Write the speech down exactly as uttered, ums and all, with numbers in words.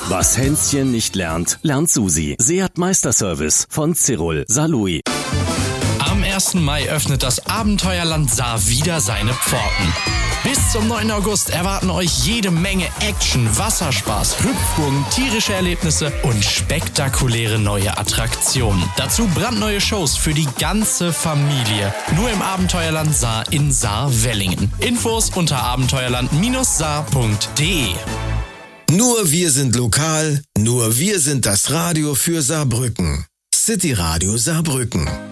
Was Hänschen nicht lernt, lernt Susi. Seat Meisterservice von Cyril Salui. Am ersten Mai öffnet das Abenteuerland Saar wieder seine Pforten. Bis zum neunten August erwarten euch jede Menge Action, Wasserspaß, Hüpfburgen, tierische Erlebnisse und spektakuläre neue Attraktionen. Dazu brandneue Shows für die ganze Familie. Nur im Abenteuerland Saar in Saar-Wellingen. Infos unter abenteuerland saar punkt de. Nur wir sind lokal, nur wir sind das Radio für Saarbrücken. City Radio Saarbrücken.